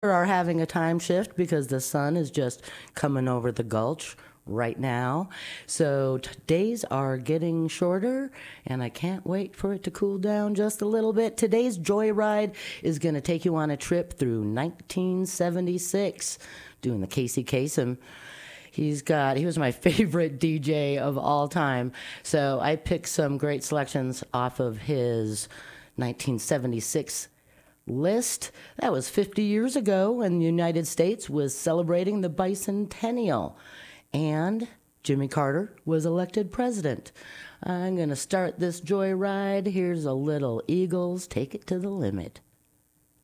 are having a time shift because the sun is just coming over the gulch right now. So days are getting shorter, and I can't wait for it to cool down just a little bit. Today's Joyride is going to take you on a trip through 1976, doing the Casey Kasem. He was my favorite DJ of all time. So I picked some great selections off of his 1976 list. That was 50 years ago when the United States was celebrating the bicentennial. And Jimmy Carter was elected president. I'm going to start this joyride. Here's a little Eagles, Take It to the Limit.